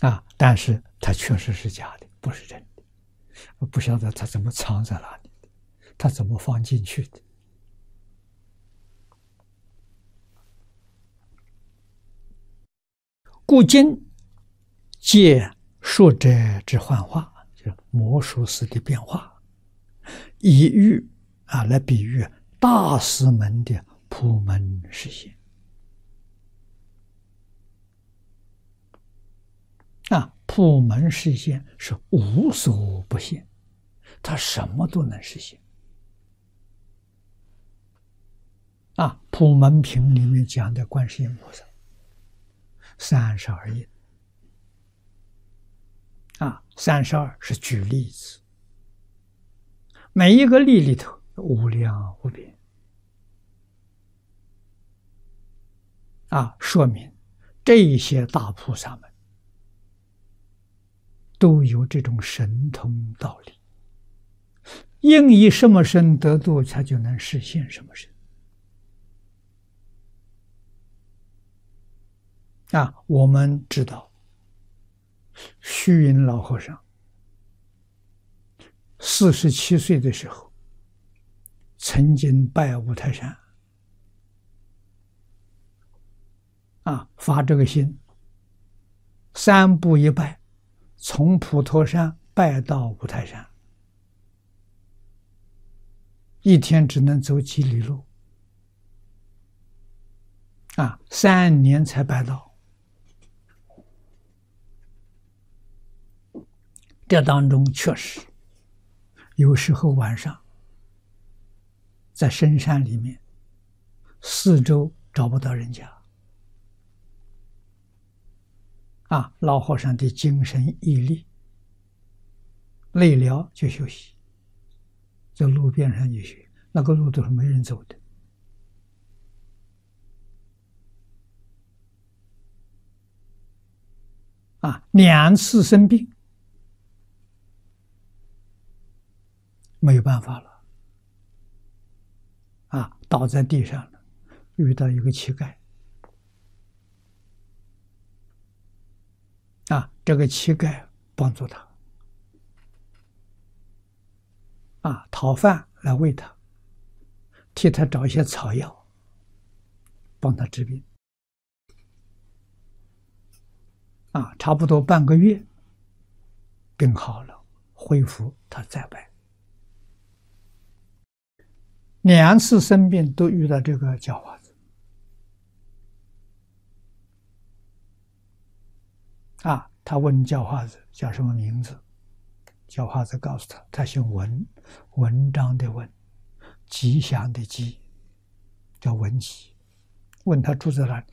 但是它确实是假的，不是真的。我不晓得它怎么藏在哪里，它怎么放进去的。故今借术者之幻化，就是魔术师的变化，以喻来比喻大师门的普门示现。普门示现是无所不现，它什么都能实现。普门品里面讲的观世音菩萨32应，32是举例子，每一个例里头无量无边说明这一些大菩萨们都有这种神通道理，应以什么身得度，他就能实现什么身。我们知道虚云老和尚47岁的时候，曾经拜五台山，发这个心，3步一拜，从普陀山拜到五台山，一天只能走几里路，3年才拜到。这当中确实有时候晚上在深山里面，四周找不到人家，老和尚的精神毅力，累了就休息，在路边上就休息，那个路都是没人走的。2次生病，没有办法了，倒在地上了，遇到一个乞丐，这个乞丐帮助他，讨饭来喂他，替他找一些草药，帮他治病，差不多半个月，病好了，恢复他再拜。2次生病都遇到这个叫法子，他问叫化子叫什么名字，叫化子告诉他，他姓文，文章的文，吉祥的吉，叫文吉。问他住在哪里，